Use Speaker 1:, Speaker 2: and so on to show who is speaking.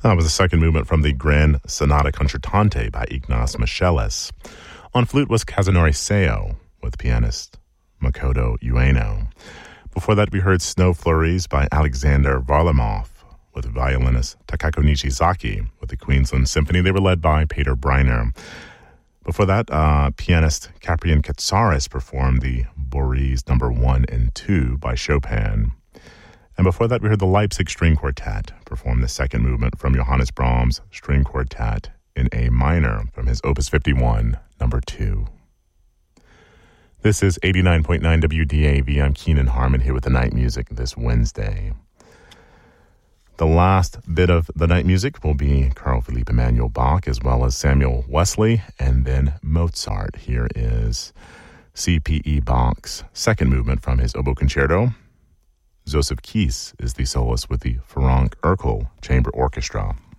Speaker 1: That was the second movement from the Grand Sonata Concertante by Ignaz Michelis. On flute was Kazunori Seo with pianist Makoto Ueno. Before that, we heard Snow Flurries by Alexander Varlamov with violinist Takako Nishizaki with the Queensland Symphony. They were led by Peter Breiner. Before that, pianist Caprian Katsaris performed the Boris No. 1 and 2 by Chopin. And before that, we heard the Leipzig String Quartet perform the second movement from Johannes Brahms' String Quartet in A minor from his Opus 51, No. 2. This is 89.9 WDAV. I'm Keenan Harmon here with the night music this Wednesday. The last bit of the night music will be Carl Philipp Emanuel Bach as well as Samuel Wesley and then Mozart. Here is C.P.E. Bach's second movement from his Oboe Concerto. Joseph Kies is the soloist with the Ferenc Erkel Chamber Orchestra.